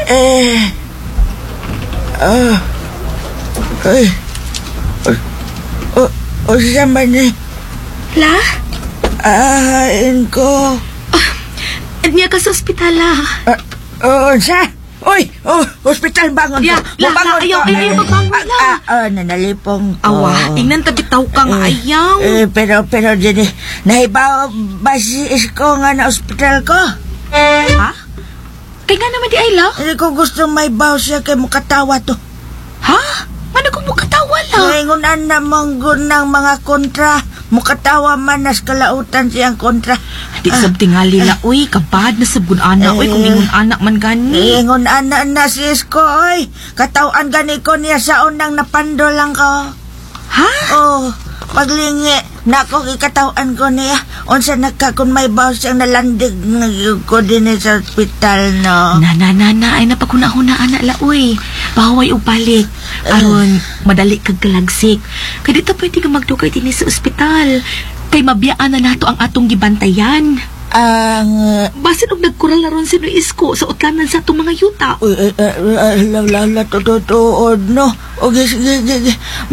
Siya man eh. La? Ko. Niya ka sa ospital, la. Siya? Uy, hospital bangon Ya, ko. la, ayaw magbangon, la. Nanalipong ko. Awa, ingnan tabitaw ka nga, ayaw. Pero, dini, nahibaw ba si Isko nga na ospital ko? Ha? Kaya nga naman di ay, la. Ko gusto may baw siya kay mukatawa to. Ha? Ano kung mukatawa, la? Ngayon na manggun ng mga kontra. Mukatawa man nas kalautan siyang kontra. Di sab tingali, la. Uy, kabad na sabun anak. Uy, kung ingon anak man gani. Ingon anak na si Isko, oy. Katawan gani ko niya sa unang napando lang ko. Ha? Paglingi. Nako, ikatawan ko niya. Unsa nagkakon may baw siyang nalandig ko din sa ospital, no? Na, ay napakuna-huna, anak, la, uy. Baway o balik. Aron, madali kag kalagsik. Kaya dito pwede ka magdugay din sa ospital. Kay mabiyaan na nato ang atong gibantayan. Basin og nagkural na ron sino Isko sa utlanan sa atong mga yuta. Totoo, no? O, sige.